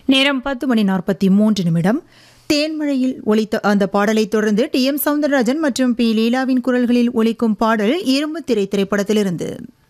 நேரம் 10:43. தேன்மழையில் ஒலித்த அந்த பாடலைத் தொடர்ந்து டி எம் சவுந்தரராஜன் மற்றும் பி லீலாவின் குரல்களில் ஒலிக்கும் பாடல் இரும்பு திரை திரைப்படத்திலிருந்து.